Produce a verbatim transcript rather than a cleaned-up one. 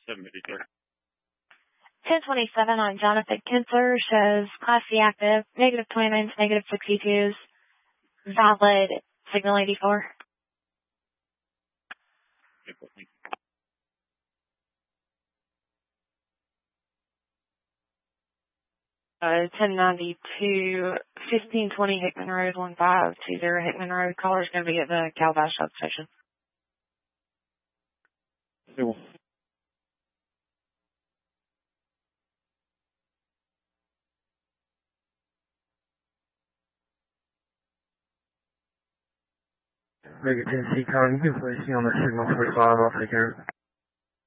seven fifty-three. ten twenty-seven on Jonathan Kinsler shows Class C active, negative twenty-nines, negative sixty-twos, valid signal eighty-four. Uh, ten ninety-two, fifteen twenty Hickman Road, one five two zero Hickman Road. Caller's going to be at the Calabash substation. Cool. Make it Tennessee calling. You can place me on the signal forty-five. I'll take care of it.